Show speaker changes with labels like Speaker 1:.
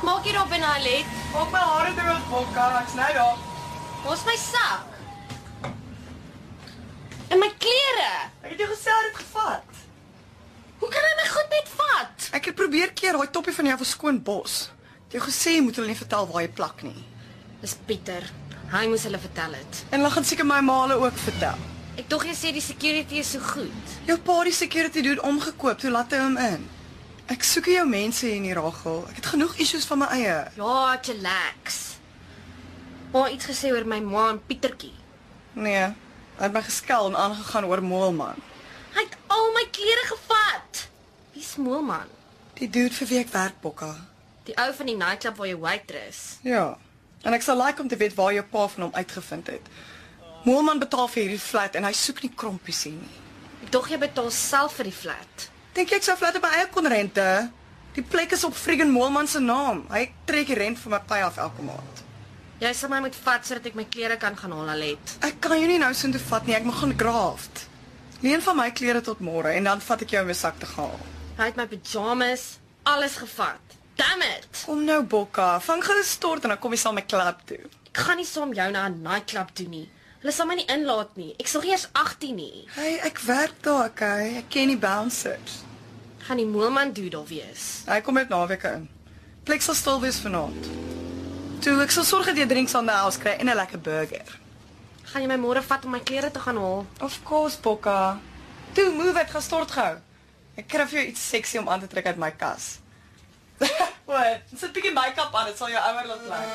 Speaker 1: maak jy daar binne, Alet?
Speaker 2: Maak my hare droog, Bokka, ek's nou daar.
Speaker 1: Waar is my sak? En my klere?
Speaker 2: Ek het jou gesê hy het dit gevat.
Speaker 1: Hoe kan hy my goed net vat?
Speaker 2: Ek het probeer keer daai toppie van jou was skoon bos. Ek het jou gesê jy moet hulle nie vertel waar jy plak nie.
Speaker 1: Dis Pieter. Hy moes hulle vertel het.
Speaker 2: En hulle gaan seker my maale ook vertel.
Speaker 1: Ek dog jy sê die security is so goed.
Speaker 2: Jou pa die security dude omgekoop, toe laat hy hom in. Ek soek jou mense hier in die Rachel. Ek het genoeg issues van my eie.
Speaker 1: Ja, chillax. Maar iets gesê oor my ma en Pietertjie.
Speaker 2: Nee, hy het my geskel en aangegaan oor Moelman.
Speaker 1: Hy het al my klere gevat. Wie is Moelman?
Speaker 2: Die dude vir wie ek werk, Bokka.
Speaker 1: Die ou van die nightclub waar jy waitress.
Speaker 2: Ja, en ek sal like om te weet waar jou pa van hom uitgevind het. Moelman betaal vir hierdie flat en hy soek nie krompies hier nie.
Speaker 1: Ek dog jy betaal self vir die flat.
Speaker 2: Dink jy ek sou flat op my eie kon rente? Die plek is op friggin Moelman se naam. Hy trek die rent vir my pay af elke maand.
Speaker 1: Jy sal my moet vat sodat ek my klere kan gaan haal, Alet.
Speaker 2: Ek kan jou nie nou soontoe vat nie, ek moet gaan graft. Leen van my klere tot môre en dan vat ek jou in my sak te gaan.
Speaker 1: Hy het my pyjamas, alles gevat. Damn it.
Speaker 2: Kom nou, Bokka, vang gou 'n stort en dan kom jy saam my klub toe.
Speaker 1: Ek gaan nie saam jou na 'n nightclub toe nie. Hulle sal my nie inlaat nie. Ek sal nie eers 18 nie.
Speaker 2: Hey, ek werk daar, okay? Ek ken die bouncers.
Speaker 1: Gaan die Moelman doodle wees.
Speaker 2: Hy kom met naweke in. Plek sal stil wees vanaand. Toe, ek sal sorg dat jy drinks aan die house kry en 'n lekker burger.
Speaker 1: Gaan jy my môre vat om my klere te gaan haal?
Speaker 2: Of course, Bokka. Toe, move it, gaan stort gou. Ek kry vir jou iets sexy om aan te trek uit my kas. Wat? Sit 'n bietjie make-up aan, dit sal jou ouer laat lyk.